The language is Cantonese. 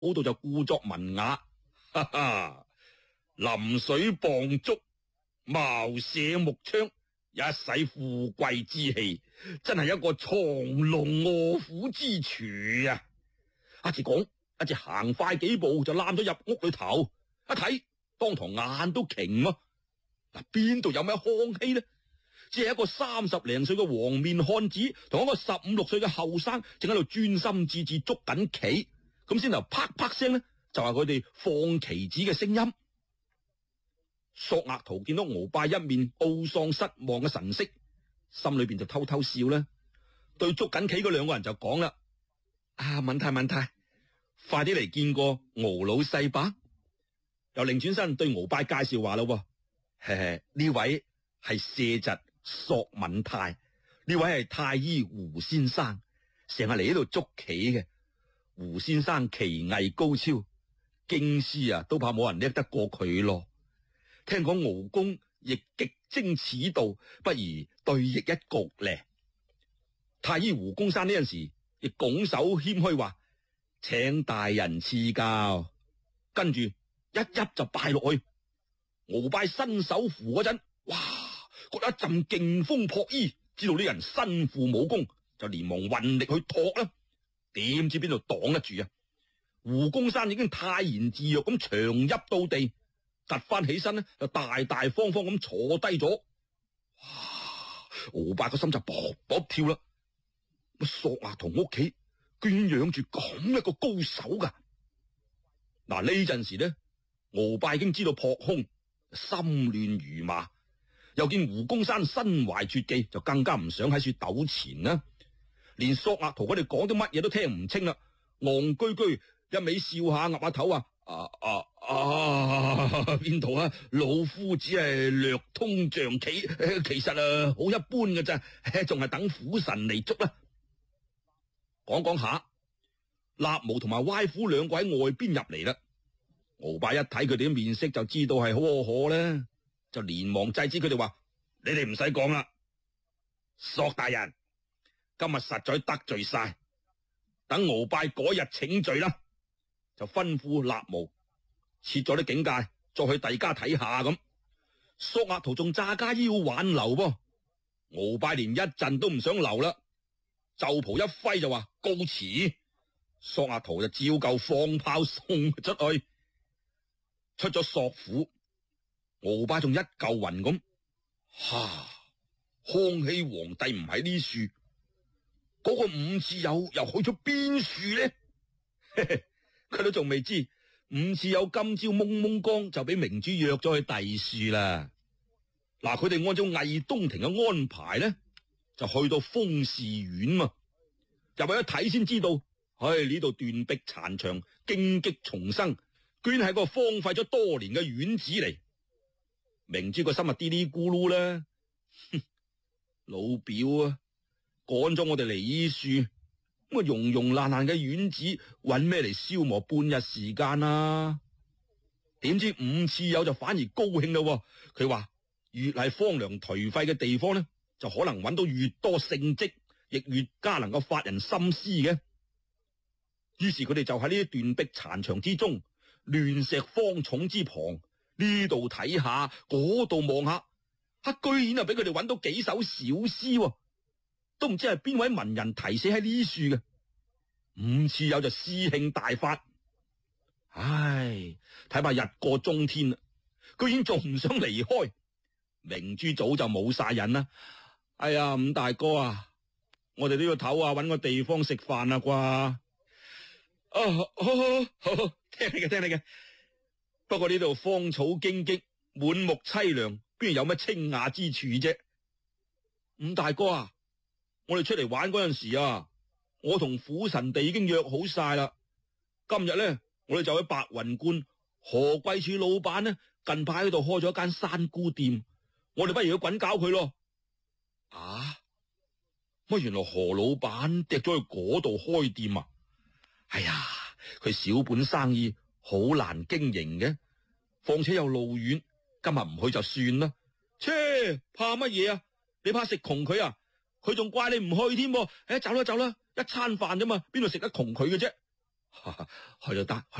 度就故作文雅，哈哈，臨水傍竹，茅舍木窗，一世富貴之氣，真係一個藏龍臥虎之處啊！一直講，一直行快幾步就攬咗入屋裏頭，一睇當堂眼都擎咯。嗱，邊度有咩康熙呢？只係一個30零歲嘅黃面漢子，同一個15、16歲嘅後生，正喺度專心致志捉緊棋，咁先頭啪啪聲呢，就係佢哋放棋子嘅聲音。索額圖見到鰲拜一面懊喪失望嘅神色，心裏邊就偷偷笑啦。對捉緊棋嗰兩個人就講啦：文太，快啲嚟見過鰲老細吧。又擰轉身對鰲拜介紹話啦：呢位係社侄索敏泰，呢位係太醫胡先生，成日嚟呢度捉棋嘅。胡先生棋藝高超，京師啊都怕冇人叻得過佢咯。聽講敖公亦極精此道，不如對弈一局咧。太醫胡公山呢陣時亦拱手謙虛話：請大人賜教。跟住一就拜落去。鰲拜伸手扶嗰陣，哇，覺得一陣勁風撲衣，知道呢人身負武功，就連忙運力去托啦。點知邊度擋得住啊？胡公山已經泰然自若咁長泣到地，突翻起身呢，就大大方方咁坐低咗。哇！鰲拜個心就卜卜跳啦。乜索額圖屋企居然養住咁一個高手噶？嗱，呢陣時呢，鰲拜已經知道撲空，心亂如麻，又見胡公山身懷絕技，就更加唔想喺處糾纏啦。連索額圖佢哋講啲乜嘢都聽唔清啦，戇居居一味笑下岌下頭啊！邊度啊？老夫只係略通象棋，其實好一般嘅咋，仲係等虎神嚟捉啦。講下，立毛同埋歪虎兩個喺外邊入嚟啦。鰲拜一睇佢哋嘅面色就知道係呵可啦，就連忙制止佢哋話：你哋唔使講啦，索大人今日實在得罪晒，等鰲拜嗰日請罪啦。就吩咐立毛設咗啲警戒，再去第家睇下咁。索額圖仲詐假要挽留噃，鰲拜連一陣都唔想留啦，袖袍一揮就話告辭。索額圖就照舊放炮送出去。出咗索府，鰲拜仲一嚿雲咁。康熙皇帝唔喺呢處，嗰個伍次友又去咗邊處呢？佢都仲未知，伍次友今朝蒙蒙光就俾明珠約咗去第處啦。嗱，佢哋按照魏東庭嘅安排呢，就去到豐士院嘛。入去一睇先知道，呢度斷壁殘牆，荊棘叢生，居然係個荒廢咗多年嘅院子嚟。明珠個心啊嘀哩咕嚕啦，老表啊，趕咗我哋嚟呢處。咁啊，溶溶爛爛嘅院子，搵咩嚟消磨半日時間啊？點知伍次友就反而高興咯。佢話越係荒涼頹廢嘅地方呢，就可能搵到越多聖蹟，亦越加能夠發人深思嘅。於是佢哋就喺呢啲斷壁殘牆之中，亂石荒冢之旁，呢度睇下，嗰度望下，居然啊俾佢哋搵到幾首小詩。都唔知係邊位文人題寫喺呢處嘅。伍次友就詩興大發，睇怕日過中天啦，居然仲唔想離開。明珠早就冇晒癮啦。哎呀，伍大哥啊，我哋都要唞下，搵個地方食飯啦啩。好，聽你嘅。不過呢度荒草荊棘，滿目淒涼，邊有乜清雅之處啫？伍大哥啊，我哋出嚟玩嗰陣時啊，我同虎神地已經約好晒啦。今日呢，我哋就喺白雲觀，何貴處老闆呢近排喺度開咗一間山菇店，我哋不如去滾搞佢咯。乜原來何老闆趯咗去嗰度開店啊？哎呀，佢小本生意好難經營嘅，況且又路遠，今日唔去就算啦。怕乜嘢啊？你怕食窮佢啊？佢仲怪你唔去添。走啦，一餐飯啫嘛，邊度食得窮佢嘅啫？ 去就得。